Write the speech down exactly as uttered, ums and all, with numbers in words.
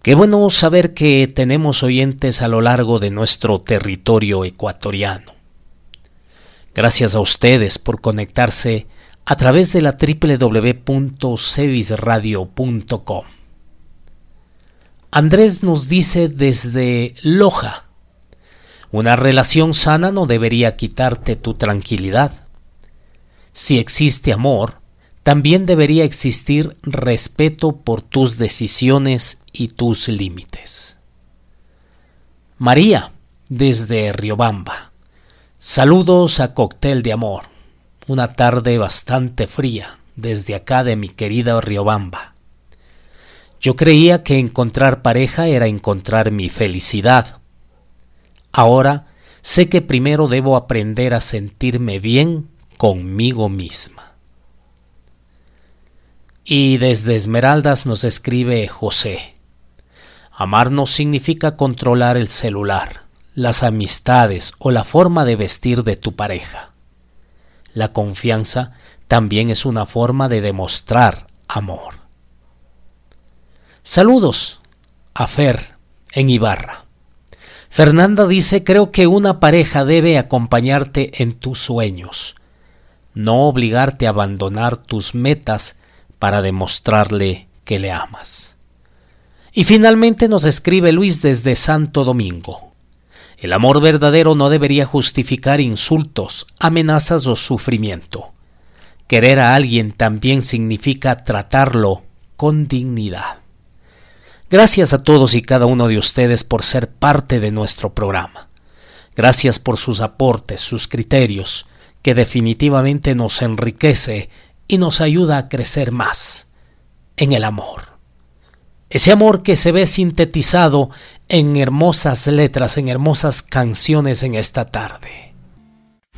Qué bueno saber que tenemos oyentes a lo largo de nuestro territorio ecuatoriano. Gracias a ustedes por conectarse a través de la doble u doble u doble u punto cevis radio punto com. Andrés nos dice desde Loja: una relación sana no debería quitarte tu tranquilidad. Si existe amor, también debería existir respeto por tus decisiones y tus límites. María, desde Riobamba: saludos a Cóctel de Amor. Una tarde bastante fría desde acá de mi querida Riobamba. Yo creía que encontrar pareja era encontrar mi felicidad. Ahora sé que primero debo aprender a sentirme bien conmigo misma. Y desde Esmeraldas nos escribe José: amar no significa controlar el celular, las amistades o la forma de vestir de tu pareja. La confianza también es una forma de demostrar amor. Saludos a Fer en Ibarra. Fernanda dice: creo que una pareja debe acompañarte en tus sueños, no obligarte a abandonar tus metas para demostrarle que le amas. Y finalmente nos escribe Luis desde Santo Domingo: el amor verdadero no debería justificar insultos, amenazas o sufrimiento. Querer a alguien también significa tratarlo con dignidad. Gracias a todos y cada uno de ustedes por ser parte de nuestro programa. Gracias por sus aportes, sus criterios, que definitivamente nos enriquece y nos ayuda a crecer más en el amor. Ese amor que se ve sintetizado en hermosas letras, en hermosas canciones en esta tarde.